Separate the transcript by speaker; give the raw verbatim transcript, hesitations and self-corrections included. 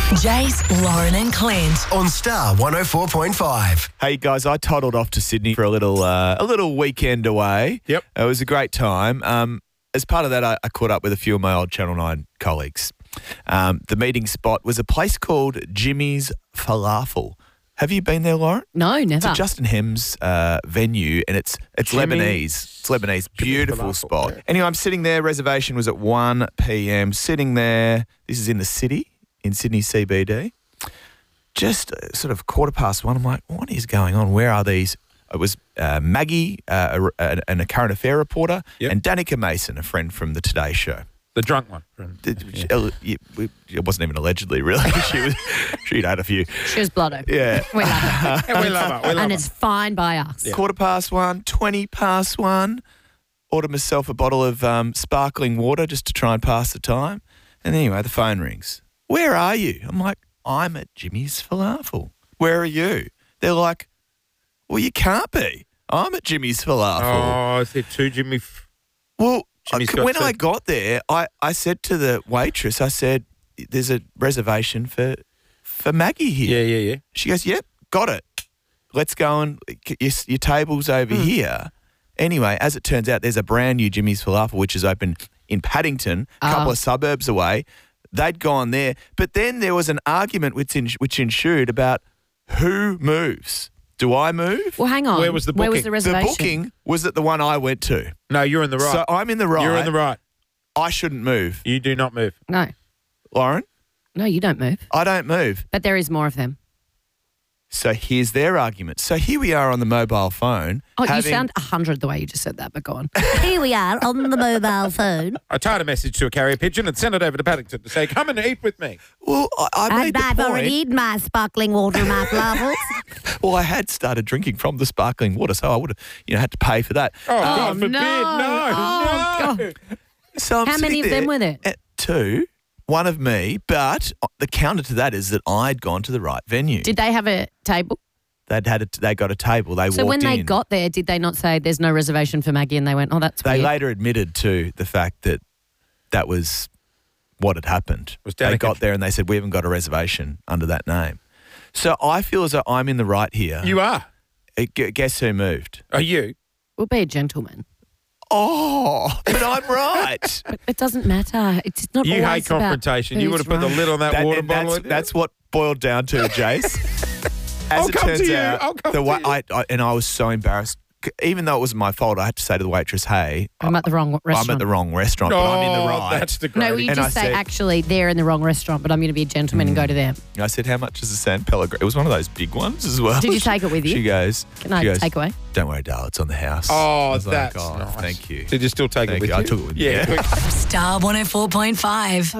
Speaker 1: Jace, Lauren and Clint.
Speaker 2: On Star one oh four point five.
Speaker 3: Hey guys, I toddled off to Sydney for a little uh, a little weekend away.
Speaker 4: Yep.
Speaker 3: It was a great time. Um, as part of that, I, I caught up with a few of my old Channel nine colleagues. Um, the meeting spot was a place called Jimmy's Falafel. Have you been there, Lauren?
Speaker 5: No,
Speaker 3: It's
Speaker 5: never.
Speaker 3: a Justin Hems uh, venue, and it's it's
Speaker 4: Jimmy-
Speaker 3: Lebanese. It's Lebanese. Beautiful
Speaker 4: Falafel,
Speaker 3: spot.
Speaker 4: yeah.
Speaker 3: Anyway, I'm sitting there. Reservation was at one p.m. Sitting there. This is in the city, in Sydney C B D. Just uh, sort of quarter past one. I'm like, what is going on? Where are these? It was uh, Maggie, uh, a, a, and a current affair reporter,
Speaker 4: Yep.
Speaker 3: and Danica Mason, a friend from the Today Show.
Speaker 4: The drunk one. From,
Speaker 3: Did- uh, yeah, we- It wasn't even allegedly, really. she was, she'd had a few.
Speaker 5: She was blotto.
Speaker 3: Yeah.
Speaker 5: We love her.
Speaker 4: Yeah, we love her. We love
Speaker 5: and
Speaker 4: her.
Speaker 5: it's fine by us.
Speaker 3: Quarter past one, twenty past one. Ordered myself a bottle of um, sparkling water just to try and pass the time. And anyway, the phone rings. Where are you? I'm like, I'm at Jimmy's Falafel. Where are you? They're like, well, you can't be. I'm at Jimmy's Falafel.
Speaker 4: Oh, is there two Jimmy? F-
Speaker 3: Well,
Speaker 4: Jimmy's
Speaker 3: I-
Speaker 4: got
Speaker 3: when
Speaker 4: two.
Speaker 3: I got there, I, I said to the waitress, I said, there's a reservation for for Maggie here.
Speaker 4: yeah, yeah, yeah.
Speaker 3: She goes, yep, got it. Let's go and your, your table's over
Speaker 4: Hmm.
Speaker 3: here. Anyway, as it turns out, there's a brand new Jimmy's Falafel, which is open in Paddington, a couple
Speaker 5: Oh.
Speaker 3: of suburbs away. They'd gone there. But then there was an argument which, en- which ensued about who moves. Do I move?
Speaker 5: Well, hang on.
Speaker 4: Where was the
Speaker 5: Where was
Speaker 4: booking?
Speaker 5: the
Speaker 4: The
Speaker 5: reservation?
Speaker 3: The booking was at the one I went to.
Speaker 4: No, you're in the right.
Speaker 3: So I'm in the right.
Speaker 4: You're in the right.
Speaker 3: I shouldn't move.
Speaker 4: You do not move.
Speaker 5: No.
Speaker 3: Lauren,
Speaker 5: No, you don't move.
Speaker 3: I don't move.
Speaker 5: But there is more of them.
Speaker 3: So here's their argument. So here we are on the mobile phone.
Speaker 5: Oh, you
Speaker 3: having-
Speaker 5: sound a hundred the way you just said that, but go on.
Speaker 6: Here we are on the mobile phone.
Speaker 4: I tied a message to a carrier pigeon and sent it over to Paddington to say, come and eat with me.
Speaker 3: Well, I, I made
Speaker 6: And
Speaker 3: the
Speaker 6: I've
Speaker 3: point.
Speaker 6: already eaten my sparkling water and my falafels.
Speaker 3: Well, I had started drinking from the sparkling water, so I would have, you know, had to pay for that.
Speaker 4: Oh, God
Speaker 5: no.
Speaker 4: forbid. No,
Speaker 5: Oh,
Speaker 4: no.
Speaker 3: So I'm
Speaker 5: How
Speaker 3: sitting
Speaker 5: many of them
Speaker 3: there
Speaker 5: were there?
Speaker 3: At two, one of me, but the counter to that is that I'd gone to the right venue.
Speaker 5: Did they have a table?
Speaker 3: They'd had a, they got a table. They
Speaker 5: So
Speaker 3: walked
Speaker 5: when they
Speaker 3: in.
Speaker 5: got there, did they not say there's no reservation for Maggie? And they went, oh, that's
Speaker 3: They
Speaker 5: weird.
Speaker 3: later admitted to the fact that that was what had happened.
Speaker 4: Was
Speaker 3: they
Speaker 4: Danica-
Speaker 3: got there and they said, we haven't got a reservation under that name. So I feel as though I'm in the right here.
Speaker 4: You are.
Speaker 3: Uh, gu- Guess who moved?
Speaker 4: Are you?
Speaker 5: We'll be a gentleman.
Speaker 3: Oh, but I'm right.
Speaker 5: But it doesn't matter. It's not
Speaker 4: You
Speaker 5: always
Speaker 4: hate
Speaker 5: about
Speaker 4: confrontation. You would
Speaker 5: who's
Speaker 4: have put the
Speaker 5: right.
Speaker 4: lid on that,
Speaker 3: That-
Speaker 4: water
Speaker 3: and
Speaker 4: bottle.
Speaker 3: that's, that's what boiled down to, Jace. As
Speaker 4: I'll
Speaker 3: it
Speaker 4: come
Speaker 3: turns
Speaker 4: to you.
Speaker 3: out,
Speaker 4: I'll come
Speaker 3: the
Speaker 4: to
Speaker 3: wa-
Speaker 4: you.
Speaker 3: I, I, and I was so embarrassed. C- Even though it wasn't my fault, I had to say to the waitress, hey,
Speaker 5: I'm at the wrong restaurant.
Speaker 3: I'm at the wrong restaurant, but I'm in the
Speaker 4: Oh,
Speaker 3: right.
Speaker 4: That's the
Speaker 5: No,
Speaker 4: great.
Speaker 5: well, you
Speaker 3: And
Speaker 5: just
Speaker 3: I
Speaker 5: say,
Speaker 3: said-
Speaker 5: actually, they're in the wrong restaurant, but I'm going to be a gentleman and go to them.
Speaker 3: I said, how much is the San Pellegrino? It was one of those big ones as well.
Speaker 5: Did you take it with you?
Speaker 3: She goes,
Speaker 5: Can I
Speaker 3: she goes,
Speaker 5: take away?
Speaker 3: don't worry, darling, it's on the house.
Speaker 4: Oh,
Speaker 3: I was like,
Speaker 4: that's
Speaker 3: oh,
Speaker 4: nice.
Speaker 3: thank you.
Speaker 4: Did you still take
Speaker 3: Thank
Speaker 4: it with
Speaker 3: you.
Speaker 4: you?
Speaker 3: I took it with me,
Speaker 4: Yeah.
Speaker 3: yeah.
Speaker 1: Star one oh four point five.